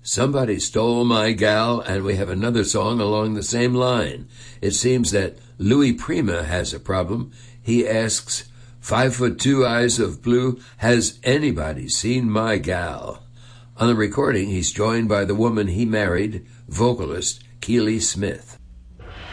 Somebody Stole My Gal, and we have another song along the same line. It seems that Louis Prima has a problem. He asks, 5'2" Eyes of Blue, has anybody seen my gal? On the recording, he's joined by the woman he married, vocalist Keely Smith.